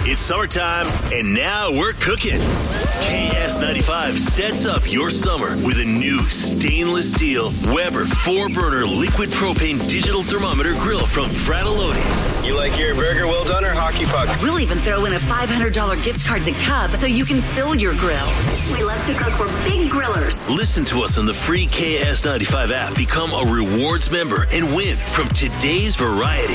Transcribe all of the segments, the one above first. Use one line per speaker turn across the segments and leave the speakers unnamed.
It's summertime, and now we're cooking. KS95 sets up your summer with a new stainless steel Weber 4-burner liquid propane digital thermometer grill from Fratelloni's.
You like your burger well done or hockey puck?
We'll even throw in a $500 gift card to Cub so you can fill your grill.
We love to cook for big grillers.
Listen to us on the free KS95 app. Become a rewards member and win from today's variety.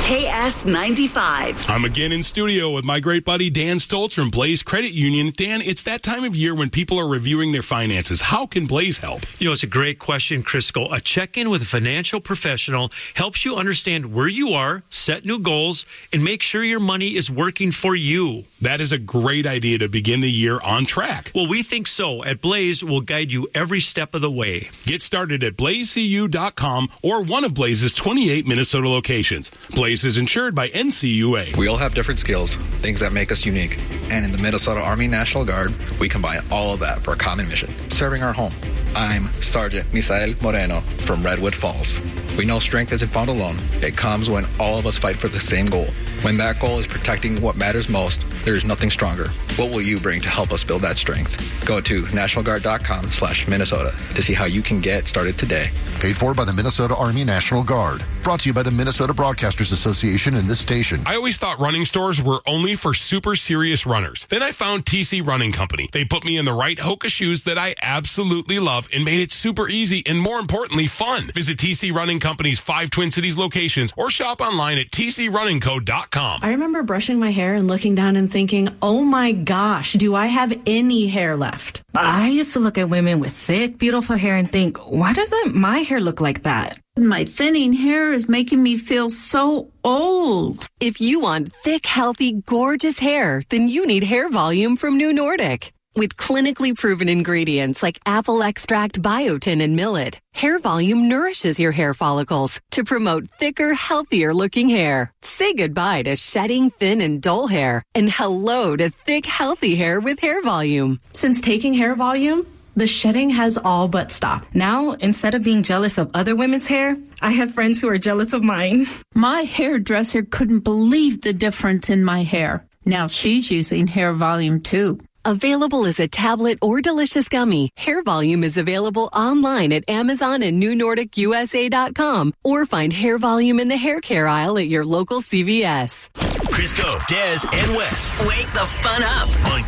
KS95.
I'm again in studio with my great buddy Dan Stoltz from Blaze Credit Union. Dan, it's that time of year when people are reviewing their finances. How can Blaze help?
You know, it's a great question, Crisco. A check-in with a financial professional helps you understand where you are, set new goals, and make sure your money is working for you.
That is a great idea to begin the year on track.
Well, we think so. At Blaze, we'll guide you every step of the way.
Get started at blazecu.com or one of Blaze's 28 Minnesota locations. Blaze is insured by NCUA.
We all have different skills, things that make us unique. And in the Minnesota Army National Guard, we combine all of that for a common mission, serving our home. I'm Sergeant Misael Moreno from Redwood Falls. We know strength isn't found alone. It comes when all of us fight for the same goal. When that goal is protecting what matters most, there is nothing stronger. What will you bring to help us build that strength? Go to nationalguard.com/Minnesota to see how you can get started today.
Paid for by the Minnesota Army National Guard. Brought to you by the Minnesota Broadcasters Association and this station.
I always thought running stores were only for super serious runners. Then I found TC Running Company. They put me in the right Hoka shoes that I absolutely love and made it super easy and, more importantly, fun. Visit TC Running Company's 5 Twin Cities locations or shop online at tcrunningco.com.
I remember brushing my hair and looking down and thinking, oh my gosh, do I have any hair left?
I used to look at women with thick, beautiful hair and think, why doesn't my hair look like that?
My thinning hair is making me feel so old.
If you want thick, healthy, gorgeous hair, then you need Hair Volume from New Nordic. With clinically proven ingredients like apple extract, biotin, and millet, Hair Volume nourishes your hair follicles to promote thicker, healthier looking hair. Say goodbye to shedding, thin, and dull hair, and hello to thick, healthy hair with Hair Volume.
Since taking Hair Volume, the shedding has all but stopped.
Now, instead of being jealous of other women's hair, I have friends who are jealous of mine.
My hairdresser couldn't believe the difference in my hair. Now she's using Hair Volume too.
Available as a tablet or delicious gummy, Hair Volume is available online at Amazon and NewNordicUSA.com, or find Hair Volume in the hair care aisle at your local CVS.
Crisco, Des, and Wes.
Wake the fun up
on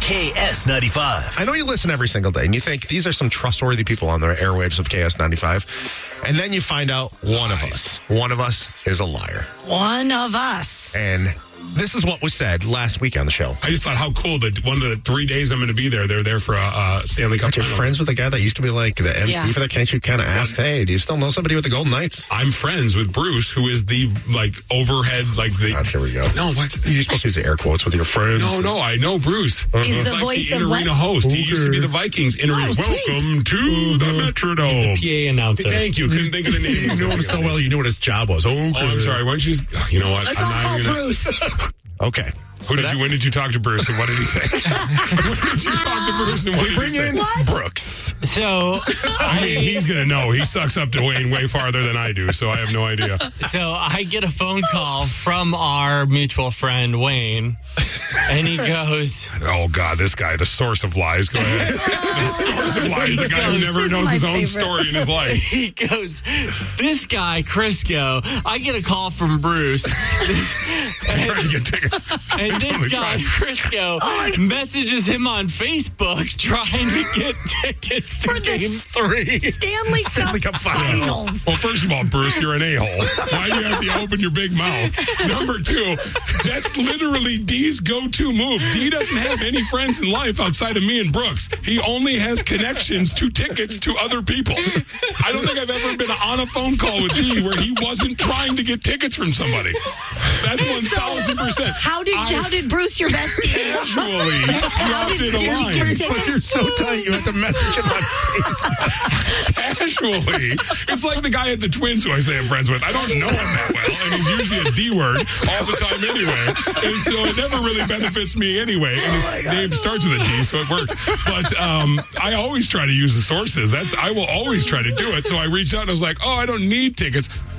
KS95.
I know you listen every single day and you think these are some trustworthy people on the airwaves of KS95. And then you find out one of us is a liar.
One of us.
And this is what was said last week on the show.
I just thought how cool that one of the 3 days I'm going to be there, they're there for a Stanley Cup.
You're friends with the guy that used to be like the MC for that. Can't you kind of ask, hey, do you still know somebody with the Golden Knights?
I'm friends with Bruce, who is the overhead,
God, here we go.
No, what?
You're supposed to use the air quotes with your friends.
No, I know Bruce.
He's the voice of
in-arena host. He used to be the Vikings in-arena. Welcome to the Metrodome.
The PA announcer.
Thank you. Couldn't think of the name.
You knew him so well. You knew what his job was.
I'm sorry. Why don't you? You know what?
Let's all call Bruce.
Okay.
When did you talk to Bruce and what did he say? When did you talk to Bruce and what did he say?
What? Brooks.
So,
I mean, he's going to know. He sucks up to Wayne way farther than I do, so I have no idea.
So I get a phone call from our mutual friend, Wayne, and he goes...
Oh, God, this guy, the source of lies. Go ahead. The source of lies, the guy who never knows his own story in his life.
He goes, this guy, Crisco, I get a call from Bruce.
I'm trying to get tickets.
And this guy, Crisco, messages him on Facebook trying to get tickets to Game 3.
Stanley Cup Finals.
Well, first of all, Bruce, you're an a-hole. Why do you have to open your big mouth? Number two, that's literally D's go-to move. D doesn't have any friends in life outside of me and Brooks. He only has connections to tickets to other people. I don't think I've ever been on a phone call with D where he wasn't trying to get tickets from somebody. That's 1,000%.
How did Bruce, your bestie,
casually dropped in a line?
But you're so tight, you have to message him on Facebook.
Casually. It's like the guy at the Twins who I say I'm friends with. I don't know him that well, and he's usually a D word all the time anyway. And so it never really benefits me anyway. And his name starts with a D, so it works. But I always try to use the sources. I will always try to do it. So I reached out and I was like, I don't need tickets.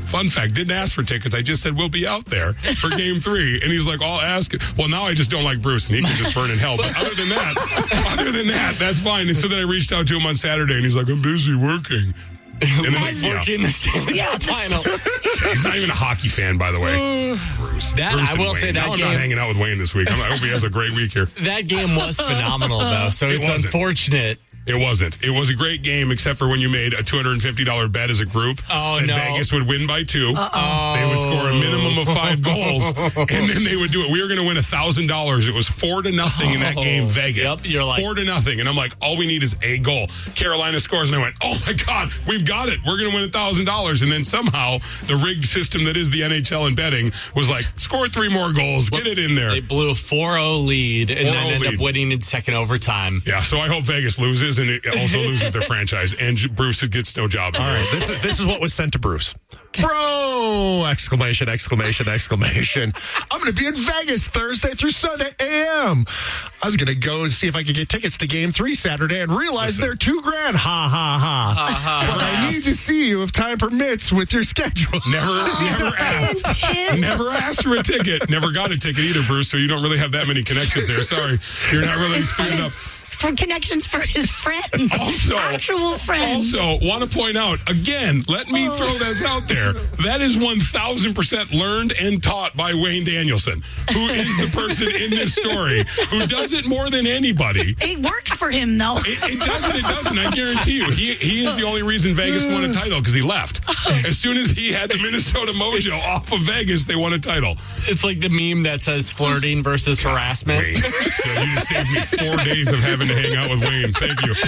Fun fact, didn't ask for tickets. I just said, we'll be out there for game 3. And he's like, I'll ask. Well, now I just don't like Bruce, and he can just burn in hell. But other than that, that's fine. And so then I reached out to him on Saturday, and he's like, I'm busy working. And then
working the Stanley Cup final.
He's not even a hockey fan, by the way. Bruce.
I will say that
now
game.
I'm not hanging out with Wayne this week. I hope he has a great week here.
That game was phenomenal, though. So it's unfortunate.
It wasn't. It was a great game, except for when you made a $250 bet as a group.
Oh, no.
Vegas would win by 2. They would score a minimum of 5 goals, and then they would do it. We were going to win $1,000. It was 4-0 in that game, Vegas.
Yep, you're like
4-0, and I'm like, all we need is a goal. Carolina scores, and I went, oh my God, we've got it. We're going to win $1,000. And then somehow the rigged system that is the NHL and betting was like, score 3 more goals, get it in there.
They blew a 4-0 lead, and then ended up winning in second overtime.
Yeah, so I hope Vegas loses, and it also loses their franchise, and Bruce gets no job.
All right, this is what was sent to Bruce. Bro! Exclamation, exclamation, exclamation. I'm going to be in Vegas Thursday through Sunday a.m. I was going to go and see if I could get tickets to Game 3 Saturday and realize they're $2,000. Ha, ha, ha. But I need to see you if time permits with your schedule.
Never asked for a ticket. Never got a ticket either, Bruce, so you don't really have that many connections there. Sorry. You're not really screwed up.
For connections for his friends. Actual friends.
Also, want to point out, again, let me throw this out there. That is 1,000% learned and taught by Wayne Danielson, who is the person in this story who does it more than anybody.
It works for him, though.
It doesn't. I guarantee you. He is the only reason Vegas won a title, because he left. As soon as he had the Minnesota mojo off of Vegas, they won a title.
It's like the meme that says flirting versus harassment.
Wayne. You just saved me 4 days of having to hang out with Wayne. Thank you.